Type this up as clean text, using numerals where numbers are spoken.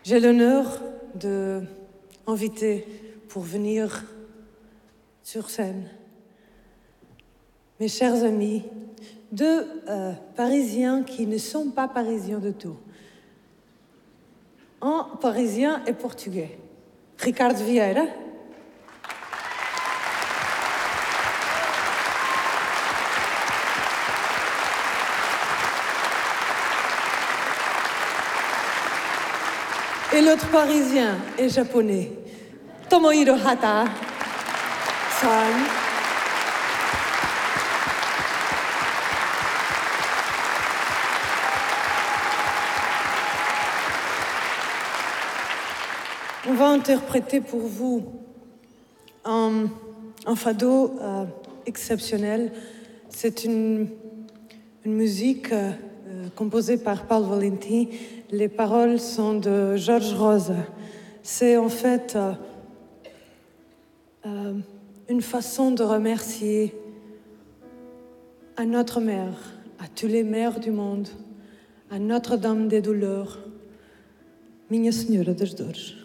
J'ai l'honneur d'inviter pour venir sur scène mes chers amis, deux Parisiens qui ne sont pas parisiens du tout. Un parisien et portugais. Ricardo Vieira. Et l'autre parisien est japonais. Tomohiro Hata. San. On va interpréter pour vous un fado exceptionnel. C'est une musique composée par Paul Valenti. Les paroles sont de George Rosa. C'est en fait une façon de remercier à notre mère, à toutes les mères du monde, à Notre-Dame des Douleurs, Minha Senhora das Dores.